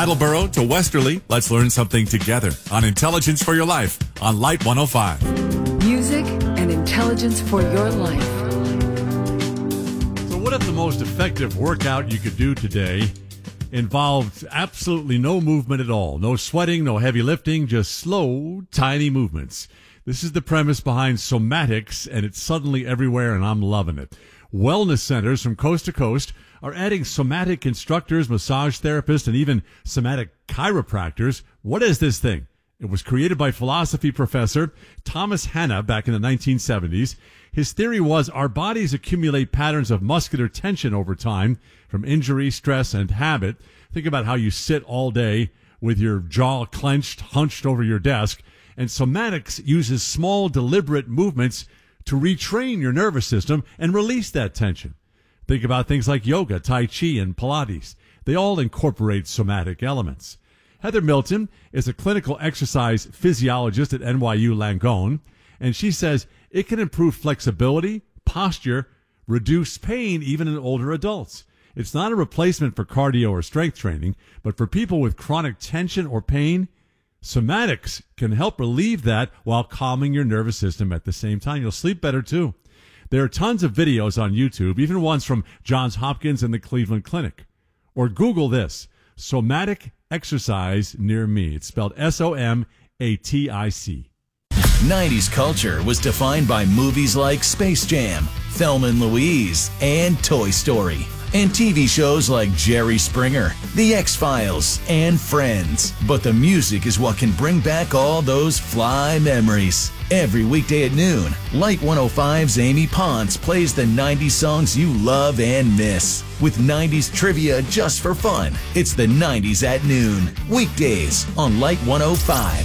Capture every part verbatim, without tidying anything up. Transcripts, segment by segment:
Attleboro to Westerly, let's learn something together on Intelligence for Your Life on Light one oh five. Music and intelligence for your life. So what if the most effective workout you could do today involved absolutely no movement at all? No sweating, no heavy lifting, just slow, tiny movements. This is the premise behind Somatics, and it's suddenly everywhere, and I'm loving it. Wellness centers from coast to coast are adding somatic instructors, massage therapists, and even somatic chiropractors. What is this thing? It was created by philosophy professor Thomas Hanna back in the nineteen seventies. His theory was our bodies accumulate patterns of muscular tension over time from injury, stress, and habit. Think about how you sit all day with your jaw clenched, hunched over your desk. And somatics uses small, deliberate movements to retrain your nervous system and release that tension. Think about things like yoga, Tai Chi, and Pilates. They all incorporate somatic elements. Heather Milton is a clinical exercise physiologist at N Y U Langone, and she says it can improve flexibility, posture, reduce pain even in older adults. It's not a replacement for cardio or strength training, but for people with chronic tension or pain, somatics can help relieve that while calming your nervous system at the same time. You'll sleep better too. There are tons of videos on YouTube, even ones from Johns Hopkins and the Cleveland Clinic. Or Google this, somatic exercise near me. It's spelled S O M A T I C. nineties culture was defined by movies like Space Jam, Thelma and Louise, and Toy Story. And T V shows like Jerry Springer, The X-Files, and Friends. But the music is what can bring back all those fly memories. Every weekday at noon, Light one oh five's Amy Ponce plays the nineties songs you love and miss. With nineties trivia just for fun. It's the nineties at noon, weekdays on Light one oh five.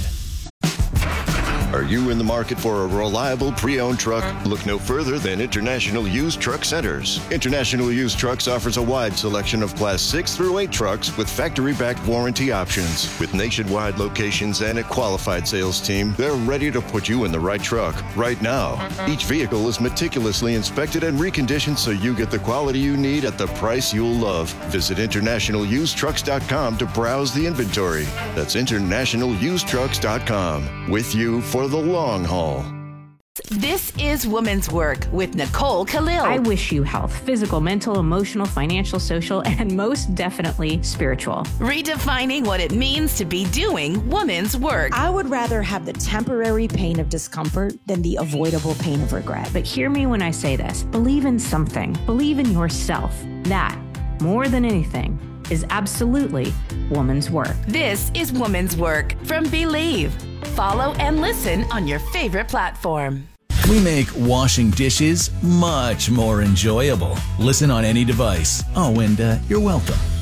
Are you in the market for a reliable pre-owned truck? Look no further than International Used Truck Centers. International Used Trucks offers a wide selection of Class six through eight trucks with factory-backed warranty options. With nationwide locations and a qualified sales team, they're ready to put you in the right truck right now. Each vehicle is meticulously inspected and reconditioned so you get the quality you need at the price you'll love. Visit international used trucks dot com to browse the inventory. That's international used trucks dot com. With you for the long haul. This is Woman's Work with Nicole Khalil. I wish you health, physical, mental, emotional, financial, social, and most definitely spiritual. Redefining what it means to be doing woman's work. I would rather have the temporary pain of discomfort than the avoidable pain of regret. But hear me when I say this. Believe in something. Believe in yourself. That, more than anything, is absolutely woman's work. This is Woman's Work from Believe. Follow and listen on your favorite platform. We make washing dishes much more enjoyable. Listen on any device. Oh, and uh, you're welcome.